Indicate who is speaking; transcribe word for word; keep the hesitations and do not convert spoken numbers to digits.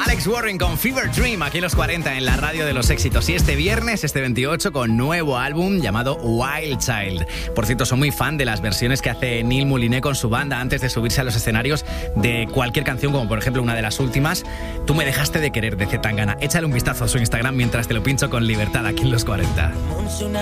Speaker 1: Alex Warren con Fever Dream, aquí en los cuarenta en la radio de los éxitos. Y este viernes, este veintiocho, con nuevo álbum llamado Wild Child. Por cierto, soy muy fan de las versiones que hace Neil Mouliné con su banda antes de subirse a los escenarios de cualquier canción, como por ejemplo una de las últimas, Tú me dejaste de querer, de C. Tangana. Échale un vistazo a su Instagram mientras te lo pincho con libertad aquí en los cuarenta.